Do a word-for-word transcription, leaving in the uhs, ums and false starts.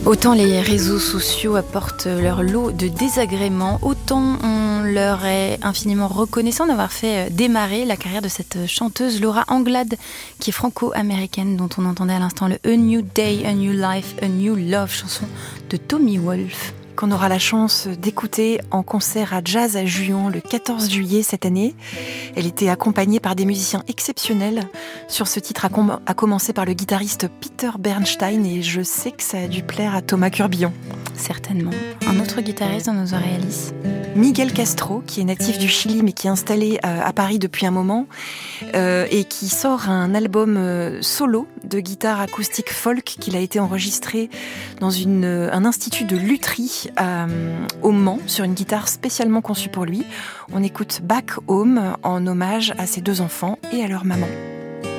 Autant les réseaux sociaux apportent leur lot de désagréments, autant on leur est infiniment reconnaissant d'avoir fait démarrer la carrière de cette chanteuse Laura Anglade, qui est franco-américaine, dont on entendait à l'instant le A New Day, A New Life, A New Love, chanson de Tommy Wolf, qu'on aura la chance d'écouter en concert à Jazz à Juan le quatorze juillet cette année. Elle était accompagnée par des musiciens exceptionnels sur ce titre, à, com- à commencer par le guitariste Peter Bernstein, et je sais que ça a dû plaire à Thomas Curbillon. Certainement. Un autre guitariste dans nos oreilles, Alice. Miguel Castro, qui est natif du Chili mais qui est installé à Paris depuis un moment euh, et qui sort un album euh, solo de guitare acoustique folk qu'il a été enregistré dans une, un institut de lutherie euh, au Mans sur une guitare spécialement conçue pour lui. On écoute Back Home en hommage à ses deux enfants et à leur maman.